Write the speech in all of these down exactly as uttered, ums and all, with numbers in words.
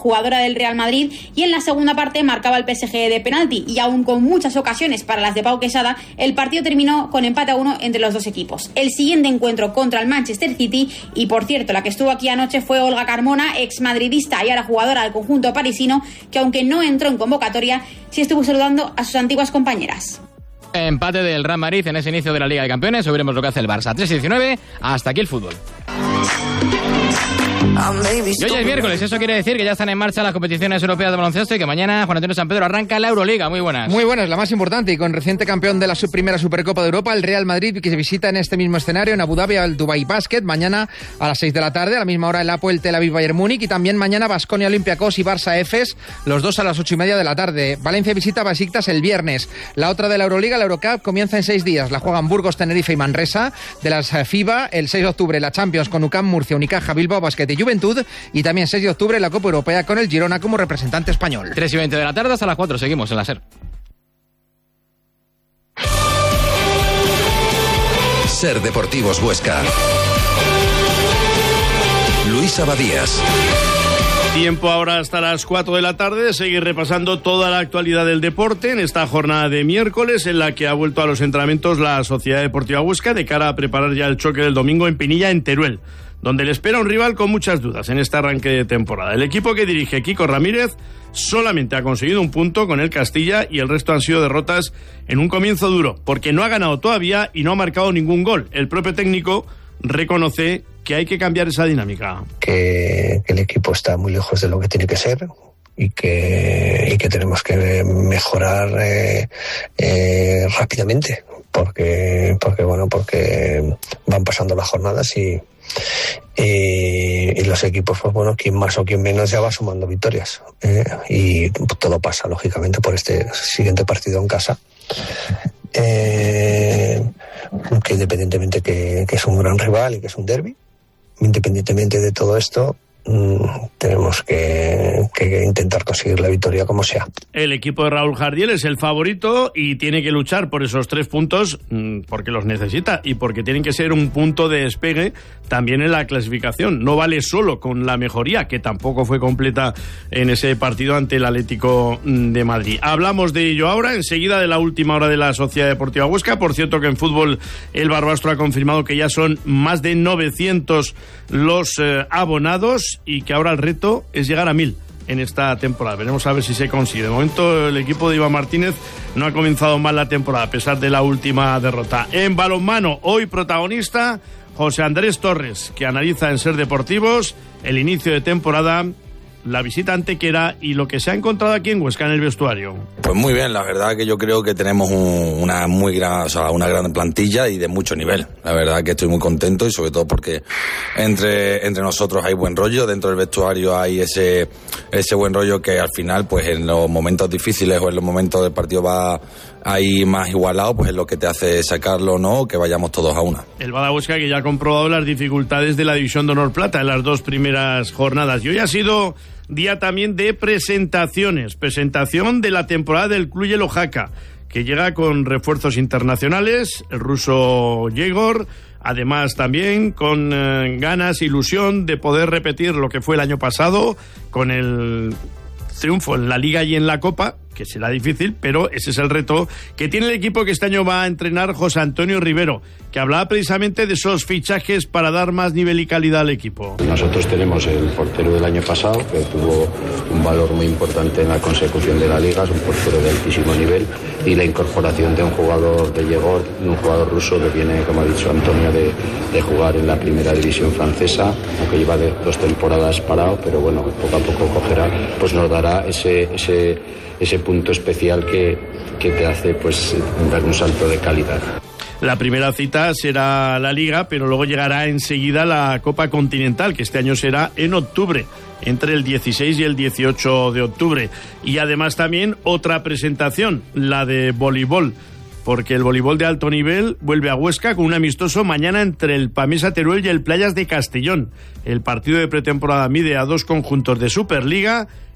jugadora del Real Madrid, y en la segunda parte marcaba el P S G de penalti, y aún con muchas ocasiones para las de Pau Quesada, el partido terminó con empate a uno entre los dos equipos. El siguiente encuentro contra el Manchester City, y por cierto, la que estuvo aquí anoche fue Olga Carmona, ex madridista y ahora jugadora del conjunto parisino, que aunque no entró en convocatoria, sí estuvo saludando a sus antiguas compañeras. Empate del Real Madrid en ese inicio de la Liga de Campeones. Hoy veremos lo que hace el Barça. tres diecinueve, hasta aquí el fútbol. Y hoy es miércoles, eso quiere decir que ya están en marcha las competiciones europeas de baloncesto y que mañana Juan Antonio San Pedro arranca la Euroliga. Muy buenas. Muy buenas, la más importante, y con reciente campeón de la sub- primera Supercopa de Europa, el Real Madrid, que se visita en este mismo escenario en Abu Dhabi al Dubai Basket, mañana a las seis de la tarde, a la misma hora el Apoel Tel Aviv Bayern Múnich, y también mañana Baskonia Olympiacos y Barça Efes, los dos a las ocho y media de la tarde. Valencia visita Besiktas el viernes. La otra de la Euroliga, la Eurocup, comienza en seis días. La juegan Burgos, Tenerife y Manresa. De las FIBA, el seis de octubre la Champions con U C A M, Murcia, Unicaja, Bilbao Basket y Juventud, y también seis de octubre la Copa Europea con el Girona como representante español. tres y veinte de la tarde hasta las cuatro, seguimos en la SER. SER Deportivos Huesca. Luis Abadías. Tiempo ahora hasta las cuatro de la tarde de seguir repasando toda la actualidad del deporte en esta jornada de miércoles, en la que ha vuelto a los entrenamientos la Sociedad Deportiva Huesca de cara a preparar ya el choque del domingo en Pinilla, en Teruel, donde le espera un rival con muchas dudas en este arranque de temporada. El equipo que dirige Kiko Ramírez solamente ha conseguido un punto con el Castilla, y el resto han sido derrotas en un comienzo duro, porque no ha ganado todavía y no ha marcado ningún gol. El propio técnico reconoce que hay que cambiar esa dinámica. Que, que el equipo está muy lejos de lo que tiene que ser y que, y que tenemos que mejorar eh, eh, rápidamente, porque, porque bueno, porque van pasando las jornadas y Y, y los equipos, pues bueno, quien más o quien menos ya va sumando victorias, ¿eh? Y todo pasa, lógicamente, por este siguiente partido en casa, eh, que independientemente que, que es un gran rival y que es un derbi, independientemente de todo esto, tenemos que, que intentar conseguir la victoria como sea. El equipo de Raúl Jardiel es el favorito y tiene que luchar por esos tres puntos porque los necesita y porque tienen que ser un punto de despegue también en la clasificación. No vale solo con la mejoría, que tampoco fue completa en ese partido ante el Atlético de Madrid. Hablamos de ello ahora, enseguida, de la última hora de la Sociedad Deportiva Huesca. Por cierto, que en fútbol el Barbastro ha confirmado que ya son más de novecientos los eh, abonados, y que ahora el reto es llegar a mil en esta temporada. Veremos a ver si se consigue. De momento el equipo de Iván Martínez no ha comenzado mal la temporada, a pesar de la última derrota. En balonmano, hoy protagonista José Andrés Torres, que analiza en SER Deportivos el inicio de temporada, la visita a Antequera y lo que se ha encontrado aquí en Huesca en el vestuario. Pues muy bien, la verdad que yo creo que tenemos un, una muy gran, o sea, una gran plantilla y de mucho nivel. La verdad que estoy muy contento, y sobre todo porque entre entre nosotros hay buen rollo, dentro del vestuario hay ese ese buen rollo que al final, pues en los momentos difíciles o en los momentos del partido va ahí más igualado, pues es lo que te hace sacarlo, ¿no? Que vayamos todos a una. El Bada Huesca, que ya ha comprobado las dificultades de la División de Honor Plata en las dos primeras jornadas. Y hoy ha sido día también de presentaciones. Presentación de la temporada del Club Yelo Jaca, que llega con refuerzos internacionales, el ruso Yegor, además también con eh, ganas, ilusión de poder repetir lo que fue el año pasado, con el triunfo en la Liga y en la Copa, que será difícil, pero ese es el reto que tiene el equipo que este año va a entrenar José Antonio Rivero, que hablaba precisamente de esos fichajes para dar más nivel y calidad al equipo. Nosotros tenemos el portero del año pasado, que tuvo un valor muy importante en la consecución de la Liga, es un portero de altísimo nivel, y la incorporación de un jugador de Yegor, un jugador ruso que viene, como ha dicho Antonio, de, de jugar en la primera división francesa, aunque lleva de dos temporadas parado, pero bueno, poco a poco cogerá, pues nos dará ese ese ese punto especial que, que te hace pues dar un salto de calidad. La primera cita será la Liga, pero luego llegará enseguida la Copa Continental, que este año será en octubre, entre el dieciséis y el dieciocho de octubre. Y además también otra presentación, la de voleibol, porque el voleibol de alto nivel vuelve a Huesca con un amistoso mañana entre el Pamesa Teruel y el Playas de Castellón. El partido de pretemporada mide a dos conjuntos de Superliga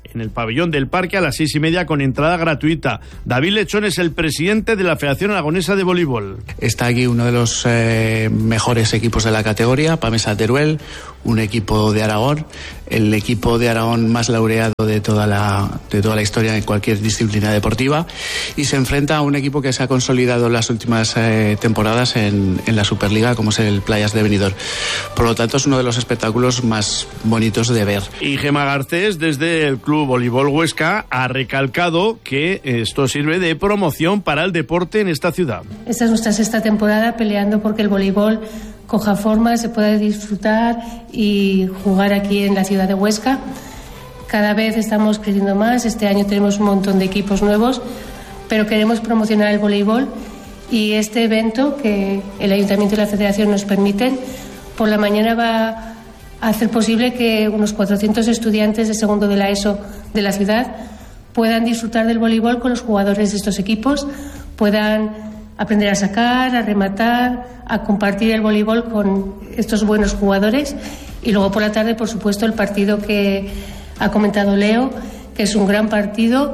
en el pabellón del Parque a las seis y media con entrada gratuita. David Lechón es el presidente de la Federación Aragonesa de Voleibol. Está aquí uno de los eh, mejores equipos de la categoría, Pamesa Teruel, un equipo de Aragón, el equipo de Aragón más laureado de toda la, de toda la historia en cualquier disciplina deportiva, y se enfrenta a un equipo que se ha consolidado en las últimas eh, temporadas en, en la Superliga, como es el Playas de Benidorm. Por lo tanto, es uno de los espectáculos más bonitos de ver. Y Gemma Garcés, desde el Club Voleibol Huesca, ha recalcado que esto sirve de promoción para el deporte en esta ciudad. Esta es nuestra sexta temporada peleando porque el voleibol coja forma, se pueda disfrutar y jugar aquí en la ciudad de Huesca. Cada vez estamos creciendo más, este año tenemos un montón de equipos nuevos, pero queremos promocionar el voleibol, y este evento que el Ayuntamiento y la Federación nos permiten, por la mañana va a hacer posible que unos cuatrocientos estudiantes de segundo de la ESO de la ciudad puedan disfrutar del voleibol con los jugadores de estos equipos, puedan aprender a sacar, a rematar, a compartir el voleibol con estos buenos jugadores. Y luego por la tarde, por supuesto, el partido que ha comentado Leo, que es un gran partido,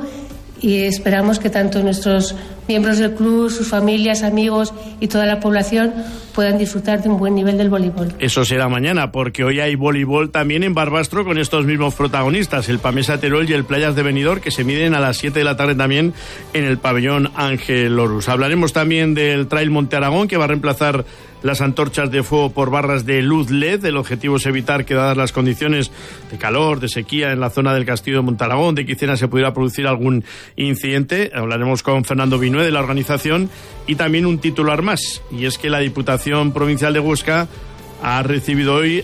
y esperamos que tanto nuestros miembros del club, sus familias, amigos y toda la población puedan disfrutar de un buen nivel del voleibol. Eso será mañana, porque hoy hay voleibol también en Barbastro con estos mismos protagonistas, el Pamesa Teruel y el Playas de Benidorm, que se miden a las siete de la tarde también en el pabellón Ángel Lorus. Hablaremos también del Trail Monte Aragón, que va a reemplazar las antorchas de fuego por barras de luz L E D. El objetivo es evitar que, dadas las condiciones de calor, de sequía en la zona del Castillo de Montaragón, de Quicena, se pudiera producir algún incidente. Hablaremos con Fernando Vinué de la organización, y también un titular más, y es que la Diputación Provincial de Huesca ha recibido hoy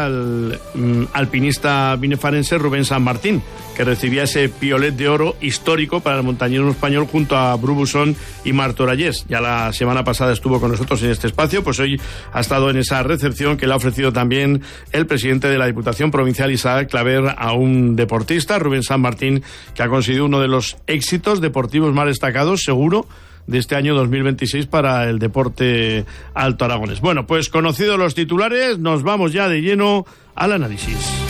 al mm, alpinista binefarense Rubén San Martín, que recibía ese piolet de oro histórico para el montañismo español junto a Bru Busson y Martorellés. Ya la semana pasada estuvo con nosotros en este espacio, pues hoy ha estado en esa recepción que le ha ofrecido también el presidente de la Diputación Provincial, Isaac Claver, a un deportista, Rubén San Martín, que ha conseguido uno de los éxitos deportivos más destacados, seguro, de este año dos mil veintiséis para el deporte alto aragonés. Bueno, pues conocidos los titulares, nos vamos ya de lleno al análisis.